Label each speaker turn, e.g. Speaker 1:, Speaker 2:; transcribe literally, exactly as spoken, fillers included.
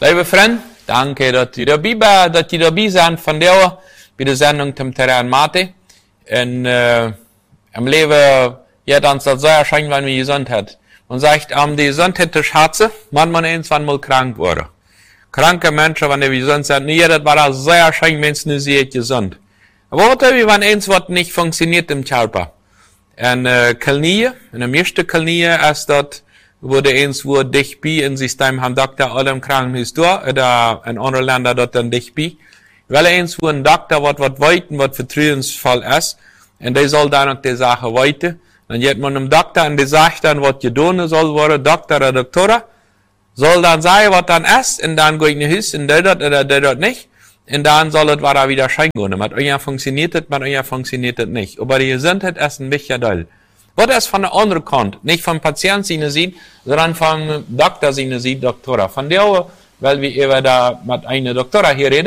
Speaker 1: Liebe Freunde, danke, dass ihr dabei, dass ihr dabei seid von der bei der Sendung zum Terrain Mate. Und äh, im Leben, ja, dann soll es sehr schön, wenn man Gesundheit. Man sagt, um die Gesundheit zu schätzen, wenn man irgendwann mal krank wurde. Kranke Menschen, wenn die gesund sind, nee, das war das sehr schön, wenn es nicht sehr gesund. Aber was wie wenn irgendwas nicht funktioniert im Körper? Und äh, Knie, in der meisten Knie ist das, wurde eins wo dich bei im System haben Doktor alle im Krankenhaus da, oder in anderen Ländern dort dann dich bei. Weil eins wo ein Doktor was was weiten, was vertrauensvoll ist, und der soll dann auch die Sache weiten. Dann geht man einem Doktor und der sagt dann, was getan soll worden, Doktor oder Doktora, soll dann sagen, was dann ist, und dann gehe ich nach Hause, und der dort oder der dort nicht, und dann soll es wieder wieder schein gehen. Mit euch funktioniert es, mit euch funktioniert es nicht. Aber die Gesundheit ist ein wichtiger Teil. Was ist von der anderen Kant, nicht vom Patienten sehen, sondern vom Doktor sehen, Doktora. Von der, weil wir eben da mit einer Doktora hier reden,